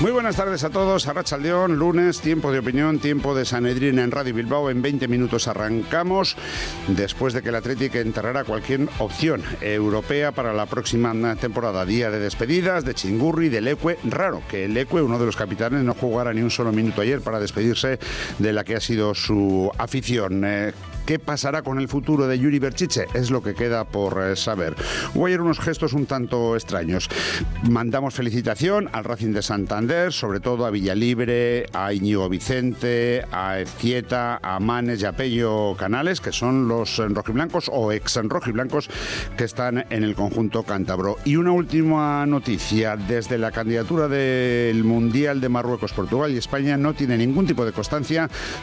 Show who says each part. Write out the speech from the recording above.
Speaker 1: Muy buenas tardes a todos, Arratsaldeón, lunes, tiempo de opinión, tiempo de Sanedrín en Radio Bilbao. En 20 minutos arrancamos, después de que el Athletic enterrara cualquier opción europea para la próxima temporada. Día de despedidas, de Chingurri, de Leque. Raro que Leque, uno de los capitanes, no jugara ni un solo minuto ayer para despedirse de la que ha sido su afición. ¿Qué pasará con el futuro de Yuri Berchiche? Es lo que queda por saber. Hubo ayer unos gestos un tanto extraños. Mandamos felicitación al Racing de Santander, sobre todo a Villalibre, a Íñigo Vicente, a Ezquieta, a Manes y a Pello Canales, que son los rojiblancos o ex-rojiblancos que están en el conjunto cántabro. Y una última noticia. Desde la candidatura del Mundial de Marruecos, Portugal y España no tiene ningún tipo de constancia